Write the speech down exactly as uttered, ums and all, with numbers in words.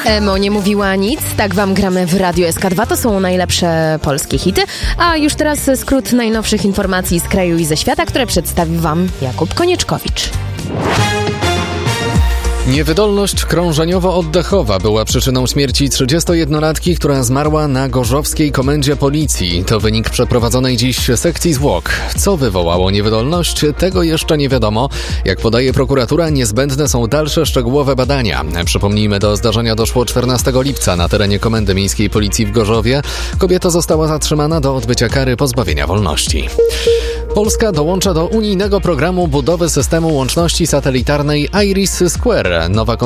Emo nie mówiła nic, tak wam gramy w Radiu S K dwa, to są najlepsze polskie hity. A już teraz skrót najnowszych informacji z kraju i ze świata, które przedstawi wam Jakub Konieczkowicz. Niewydolność krążeniowo-oddechowa była przyczyną śmierci trzydziestojednolatki, która zmarła na gorzowskiej komendzie policji. To wynik przeprowadzonej dziś sekcji zwłok. Co wywołało niewydolność, tego jeszcze nie wiadomo. Jak podaje prokuratura, niezbędne są dalsze szczegółowe badania. Przypomnijmy, do zdarzenia doszło czternastego lipca na terenie Komendy Miejskiej Policji w Gorzowie. Kobieta została zatrzymana do odbycia kary pozbawienia wolności. Polska dołącza do unijnego programu budowy systemu łączności satelitarnej IRIS Square. Nowa